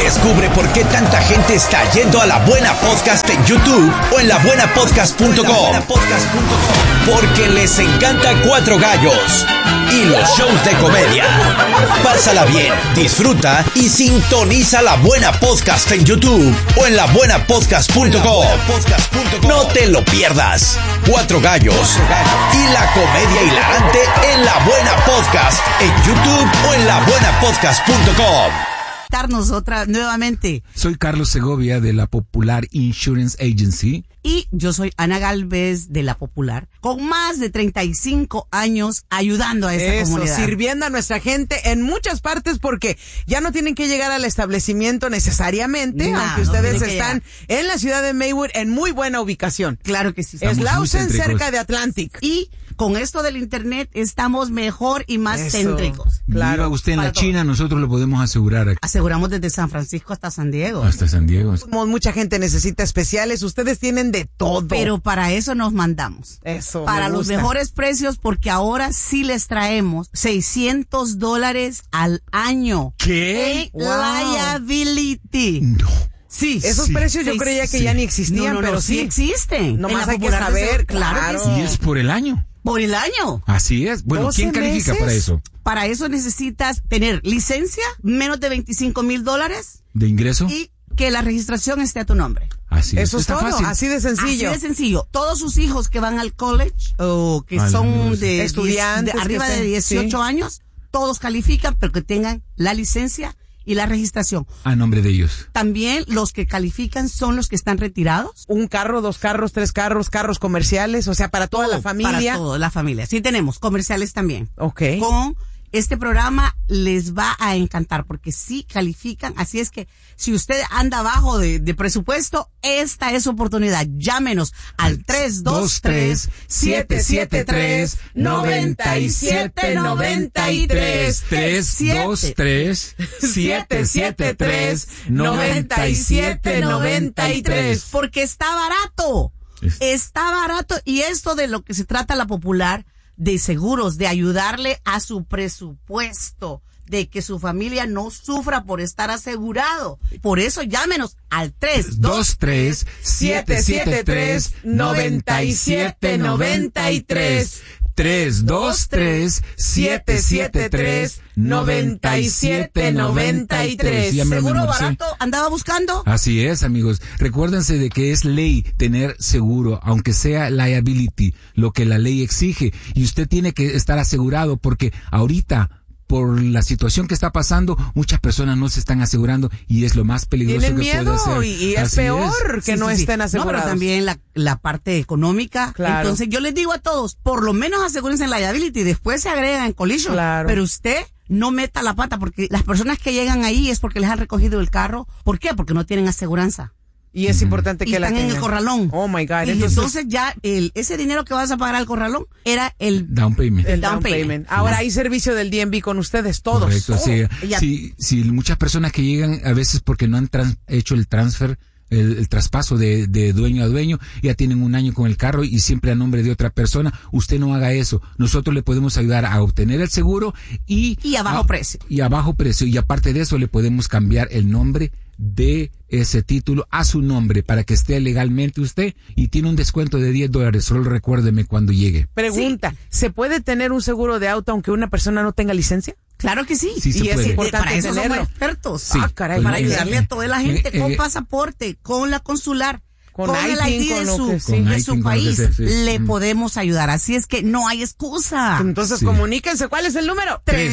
Descubre por qué tanta gente está yendo a La Buena Podcast en YouTube o en labuenapodcast.com. Porque les encanta Cuatro Gallos y los shows de comedia. Pásala bien, disfruta y sintoniza La Buena Podcast en YouTube o en labuenapodcast.com. No te lo pierdas. Cuatro Gallos y la comedia hilarante en La Buena Podcast en YouTube o en labuenapodcast.com. Nosotras nuevamente. Soy Carlos Segovia de la Popular Insurance Agency. Y yo soy Ana Galvez de la Popular, con más de 35 años ayudando a esa comunidad. Sirviendo a nuestra gente en muchas partes, porque ya no tienen que llegar al establecimiento necesariamente, aunque ustedes están en la ciudad de Maywood en muy buena ubicación. Claro que sí. Slauson, cerca de Atlantic. Y con esto del internet estamos mejor y más céntricos. Claro. Viva usted en la China, nosotros lo podemos asegurar aquí. Aseguramos desde San Francisco hasta San Diego. Hasta San Diego. Como mucha gente necesita especiales, ustedes tienen de todo. Pero para eso nos mandamos. Eso. Para los mejores precios, porque ahora sí les traemos $600 al año. ¿Qué? Liability. No. Sí. Esos precios yo creía que ya ni existían, pero sí existen. Nomás hay que saber, claro que sí. Y es por el año. Por el año. Así es. Bueno, ¿quién califica meses? para eso? Para eso necesitas tener licencia, menos de $25,000 ¿De ingreso? y que la registración esté a tu nombre. Así es. Eso es todo, fácil. así de sencillo. Así de sencillo. Todos sus hijos que van al college o que son de estudiantes, arriba de 18 años, todos califican, pero que tengan la licencia y la registración. A nombre de ellos. También los que califican son los que están retirados. Un carro, 2 carros, 3 carros, carros comerciales, o sea, para toda la familia. Para toda la familia. Sí tenemos comerciales también. Ok. Con este programa les va a encantar porque sí califican. Así es que si usted anda abajo de presupuesto, esta es su oportunidad. Llámenos al 323-773-9793. 323-773-9793. Porque está barato. Está barato. Y esto de lo que se trata la Popular de seguros, de ayudarle a su presupuesto, de que su familia no sufra por estar asegurado. Por eso llámenos al 323-773-9793. 323-773-9793. ¿Seguro barato andaba buscando? Así es, amigos. Recuérdense de que es ley tener seguro, aunque sea liability, lo que la ley exige. Y usted tiene que estar asegurado porque ahorita, por la situación que está pasando, muchas personas no se están asegurando y es lo más peligroso Tienen que miedo puede ser. y es peor que no estén asegurados. No, pero también la parte económica. Claro. Entonces yo les digo a todos, por lo menos asegúrense en liability, después se agregan en collision. Claro. Pero usted no meta la pata porque las personas que llegan ahí es porque les han recogido el carro. ¿Por qué? Porque no tienen aseguranza. Y es importante Y que la están tengan. en el corralón. Oh my God. Y entonces ya ese dinero que vas a pagar al corralón era el Down payment. El down payment. Ahora hay servicio del DMV con ustedes, todos. Correcto, sí, muchas personas que llegan a veces porque no han hecho el transfer, el traspaso de dueño a dueño, ya tienen un año con el carro y siempre a nombre de otra persona. Usted no haga eso. Nosotros le podemos ayudar a obtener el seguro y a bajo precio. Y a bajo precio. Y aparte de eso le podemos cambiar el nombre de ese título a su nombre para que esté legalmente usted y tiene un descuento de $10. Solo recuérdeme cuando llegue. Pregunta, ¿se puede tener un seguro de auto aunque una persona no tenga licencia? Claro que sí. Sí se Y es puede. importante para eso tenerlo. somos expertos. Sí. Caray. Para ayudarle a toda la gente con eh, pasaporte, con la consular, con con el ITIN, ID con lo que de sí. Con su ITIN, con lo que país. sea, sí. Le podemos ayudar. Así es que no hay excusa. Entonces Sí. comuníquense. ¿Cuál es el número? 3